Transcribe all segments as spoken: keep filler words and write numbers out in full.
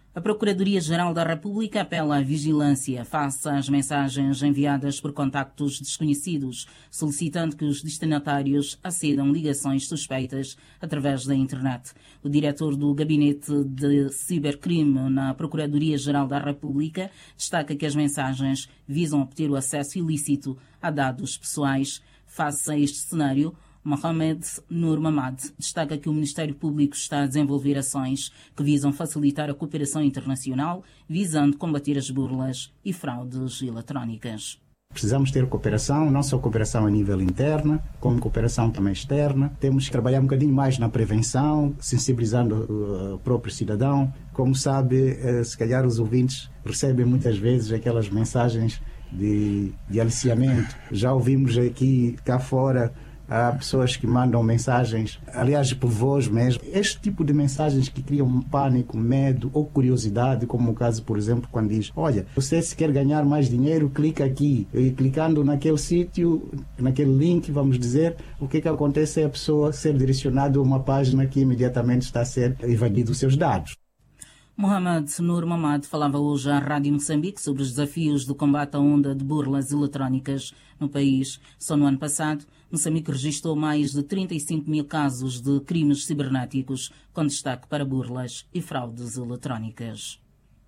A Procuradoria-Geral da República apela à vigilância face às mensagens enviadas por contactos desconhecidos, solicitando que os destinatários acedam ligações suspeitas através da internet. O diretor do Gabinete de Cibercrime na Procuradoria-Geral da República destaca que as mensagens visam obter o acesso ilícito a dados pessoais. Face a este cenário, Mohamed Nur Mamad destaca que o Ministério Público está a desenvolver ações que visam facilitar a cooperação internacional, visando combater as burlas e fraudes eletrónicas. Precisamos ter cooperação, não só cooperação a nível interno, como cooperação também externa. Temos que trabalhar um bocadinho mais na prevenção, sensibilizando o próprio cidadão. Como sabe, se calhar os ouvintes recebem muitas vezes aquelas mensagens de, de aliciamento. Já ouvimos aqui, cá fora, há pessoas que mandam mensagens, aliás, por voz mesmo. Este tipo de mensagens que criam pânico, medo ou curiosidade, como o caso, por exemplo, quando diz: olha, você se quer ganhar mais dinheiro, clica aqui. E clicando naquele sítio, naquele link, vamos dizer, o que, que acontece é a pessoa ser direcionada a uma página que imediatamente está a ser evadido os seus dados. Mohamed Nur Mamad falava hoje à Rádio Moçambique sobre os desafios do combate à onda de burlas eletrónicas no país. Só no ano passado, Moçambique registrou mais de trinta e cinco mil casos de crimes cibernéticos, com destaque para burlas e fraudes eletrónicas.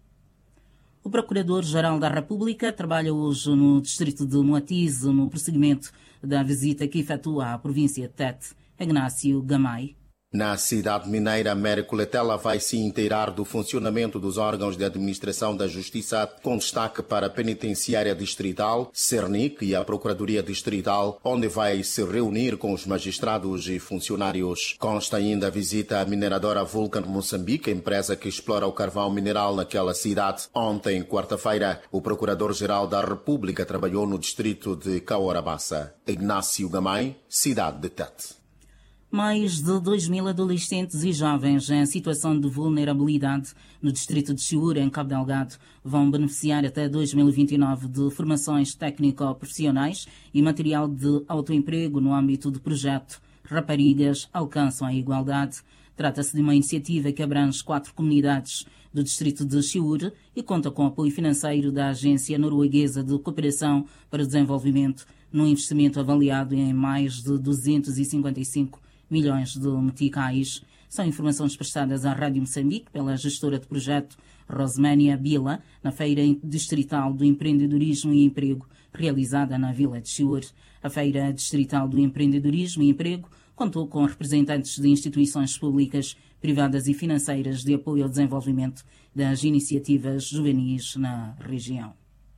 O Procurador-Geral da República trabalha hoje no distrito de Moatize, no prosseguimento da visita que efetua à província de Tete. Ignácio Gamay. Na cidade mineira, Américo Letela vai se inteirar do funcionamento dos órgãos de administração da Justiça, com destaque para a Penitenciária Distrital, Cernic e a Procuradoria Distrital, onde vai se reunir com os magistrados e funcionários. Consta ainda a visita à mineradora Vulcan Moçambique, empresa que explora o carvão mineral naquela cidade. Ontem, quarta-feira, o Procurador-Geral da República trabalhou no distrito de Caorabassa. Ignácio Gamay, cidade de Tete. Mais de dois mil adolescentes e jovens em situação de vulnerabilidade no distrito de Chiúra, em Cabo Delgado, vão beneficiar até dois mil e vinte e nove de formações técnico-profissionais e material de autoemprego no âmbito do projeto Raparigas Alcançam a Igualdade. Trata-se de uma iniciativa que abrange quatro comunidades do distrito de Chiúra e conta com apoio financeiro da Agência Norueguesa de Cooperação para o Desenvolvimento, num investimento avaliado em mais de duzentos e cinquenta e cinco milhões de meticais. São informações prestadas à Rádio Moçambique pela gestora de projeto Rosemania Bila, na Feira Distrital do Empreendedorismo e Emprego, realizada na Vila de Chiúra. A Feira Distrital do Empreendedorismo e Emprego contou com representantes de instituições públicas, privadas e financeiras de apoio ao desenvolvimento das iniciativas juvenis na região.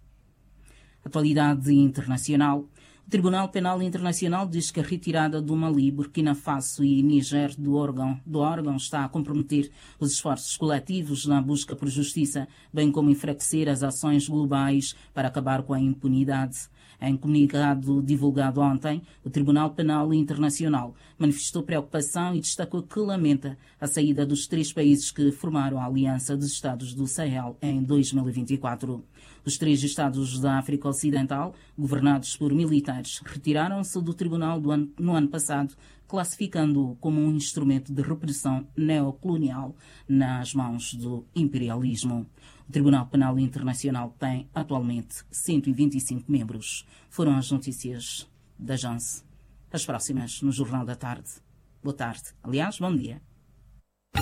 Atualidade internacional. O Tribunal Penal Internacional diz que a retirada do Mali, Burkina Faso e Níger do órgão, do órgão está a comprometer os esforços coletivos na busca por justiça, bem como enfraquecer as ações globais para acabar com a impunidade. Em comunicado divulgado ontem, o Tribunal Penal Internacional manifestou preocupação e destacou que lamenta a saída dos três países que formaram a Aliança dos Estados do Sahel em dois mil e vinte e quatro. Os três Estados da África Ocidental, governados por militares, retiraram-se do Tribunal do ano, no ano passado, classificando-o como um instrumento de repressão neocolonial nas mãos do imperialismo. O Tribunal Penal Internacional tem atualmente cento e vinte e cinco membros. Foram as notícias da Jance. As próximas no Jornal da Tarde. Boa tarde. Aliás, bom dia.